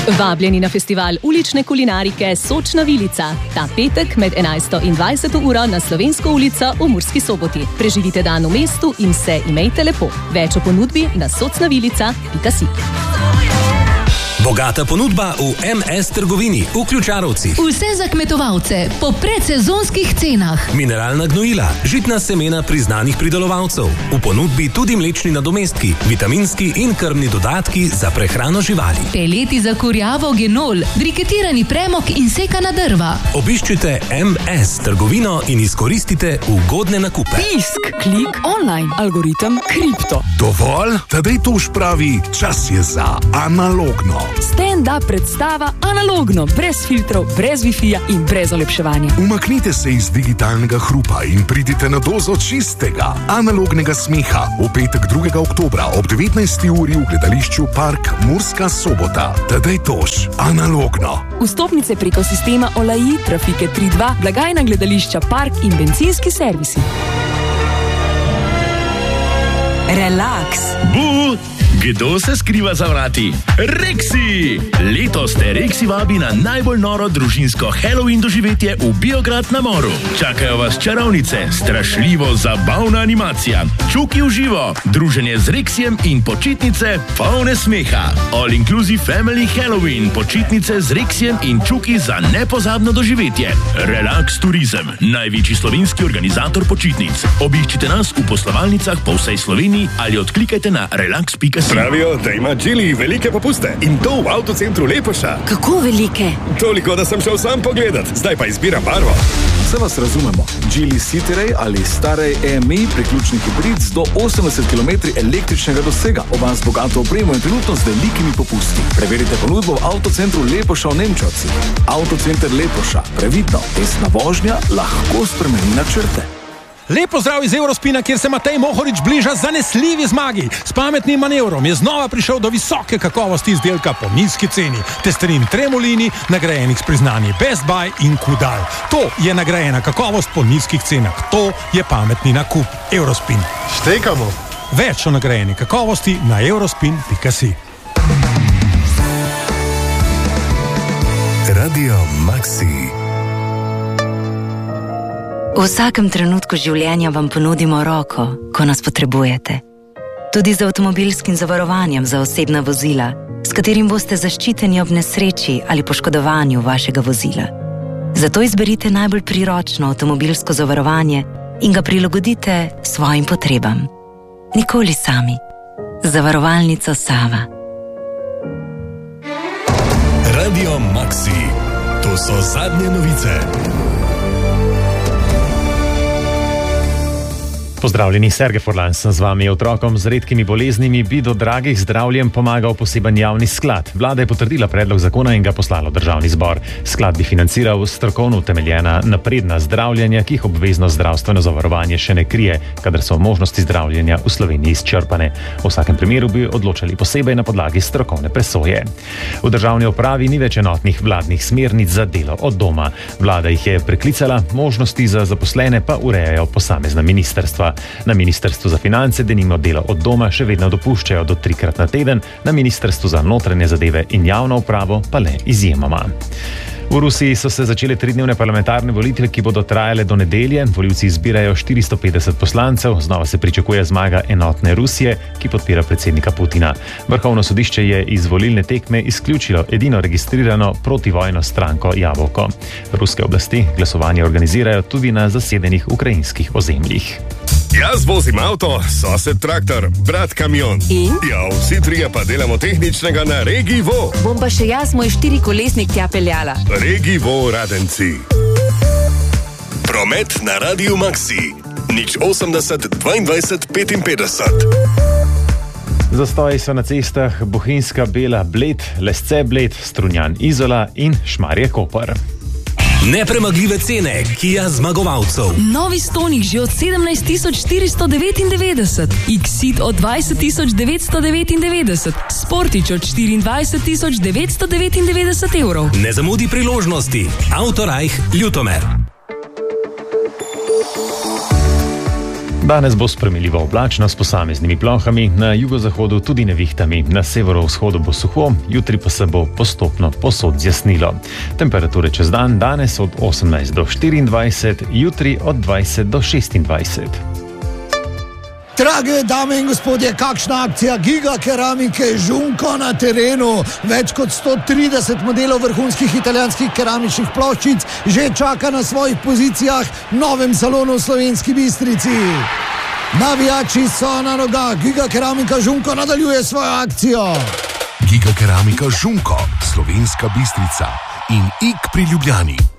Vabljeni na festival ulične kulinarike Sočna vilica. Ta petek med 11. in 20. uro na Slovensko ulico v Murski Soboti. Preživite dan v mestu in se imejte lepo. Več o ponudbi na socnavilica.si. Bogata ponudba v MS trgovini v Ključarovcih. Vse za kmetovalce po predsezonskih cenah. Mineralna gnojila, žitna semena priznanih pridelovalcev. V ponudbi tudi mlečni nadomestki, vitaminski in krmni dodatki za prehrano živali. Peleti za kurjavo genol, briketirani premog in sekana drva. Obiščite MS trgovino in izkoristite ugodne nakupe. Tisk, klik, online, algoritem, kripto. Dovolj? Tadej Toš pravi, čas je za analogno. Stand-up predstava analogno, brez filtrov, brez Wi-Fi-ja in brez olepševanja. Umaknite se iz digitalnega hrupa in pridite na dozo čistega, analognega smeha v petek 2. oktobra ob 19. uri v gledališču Park Murska Sobota. Tadej Toš, analogno. Vstopnice preko sistema Olaji, Trafike 3.2, blagajna gledališča Park in bencinski servisi. Relax. Kdo se skriva za vrati? Rexi! Letos te Rexi vabi na najbolj noro družinsko Halloween doživetje v Biograd na Moru. Čakajo vas čarovnice, strašljivo zabavna animacija, čuki v živo, druženje z Rexijem in počitnice polne smeha. All inclusive family Halloween, počitnice z Rexijem in čuki za nepozabno doživetje. Relax Turizem, največji slovenski organizator počitnic. Obiščite nas v poslovalnicah po vsej Sloveniji ali odklikajte na relax.si. Pravijo, da ima Geely velike popuste in to v avtocentru Lepoša. Kako velike? Toliko, da sem šel sam pogledat. Zdaj pa izbiram barvo. Vse vas razumemo. Geely Cityray ali starej EMI, priključni hibrid z do 80 km električnega dosega. Oba z bogato opremo in trenutno z velikimi popusti. Preverite ponudbo v avtocentru Lepoša v Nemčovci. Avtocenter Lepoša. Previdno, tesna vožnja lahko spremeni načrte. Lepo zdrav iz Eurospina, kjer se Matej Mohorič bliža zanesljivi zmagi. S pametnim manevrom je znova prišel do visoke kakovosti izdelka po nizki ceni. Testerin Tremolini, nagrajenih s priznanji Best Buy in Kudal. To je nagrajena kakovost po nizkih cenah. To je pametni nakup. Eurospin. Štekamo. Več o nagrajeni kakovosti na eurospin.si. Radio Maxi. V vsakem trenutku življenja vam ponudimo roko, ko nas potrebujete. Tudi z avtomobilskim zavarovanjem za osebna vozila, s katerim boste zaščiteni ob nesreči ali poškodovanju vašega vozila. Zato izberite najbolj priročno avtomobilsko zavarovanje in ga prilagodite svojim potrebam. Nikoli sami. Zavarovalnica Sava. Radio Maxi. To so zadnje novice. Pozdravljeni, Sergej Forlan sem z vami. Otrokom z redkimi boleznimi bi do dragih zdravljem pomagal poseben javni sklad. Vlada je potrdila predlog zakona in ga poslala v Državni zbor. Sklad bi financiral strokovno utemeljena napredna zdravljenja, ki jih obvezno zdravstveno zavarovanje še ne krije, kadar so možnosti zdravljenja v Sloveniji izčrpane. V vsakem primeru bi odločali posebej na podlagi strokovne presoje. V državni upravi ni več enotnih vladnih smernic za delo od doma. Vlada jih je preklicala, možnosti za zaposlene pa urejajo posamezna ministrstva. Na Ministrstvu za finance denimo delo od doma še vedno dopuščajo do 3-krat na teden, na Ministrstvu za notranje zadeve in javno upravo pa le izjemoma. V Rusiji so se začele 3-dnevne parlamentarne volitve, ki bodo trajale do nedelje. Volivci izbirajo 450 poslancev, znova se pričakuje zmaga enotne Rusije, ki podpira predsednika Putina. Vrhovno sodišče je iz volilne tekme izključilo edino registrirano protivojno stranko Jabolko. Ruske oblasti glasovanje organizirajo tudi na zasedenih ukrajinskih ozemljih. Jaz vozim avto, sosed traktor, brat kamion. In? Ja, vsi trije pa delamo tehničnega na Regivo. Bom pa še jaz moj 4-kolesnik tja peljala. Regivo Radenci. Promet na Radio Maxi. 080 22 55. Zastoji so na cestah Bohinjska Bela Bled, Lesce Bled, Strunjan Izola in Šmarje Koper. Nepremagljive cene Kia zmagovalcev. Novi Stonic že od 17.499, Exit od 20.999, Sportič od 24.999 evrov. Ne zamudi priložnosti. Autorajh Ljutomer. Danes bo spremljivo oblačno s posameznimi plohami, na jugozahodu tudi nevihtami, na severovzhodu bo suho, jutri pa se bo postopno povsod zjasnilo. Temperature čez dan danes od 18 do 24, jutri od 20 do 26. Drage dame in gospodje, kakšna akcija gigakeramike Žunko na terenu. Več kot 130 modelov vrhunskih italijanskih keramičnih ploščic že čaka na svojih pozicijah v novem salonu v Slovenski Bistrici. Navijači so na nogah, gigakeramika Žunko nadaljuje svojo akcijo. Gigakeramika Žunko, Slovenska Bistrica in Ik pri Ljubljani.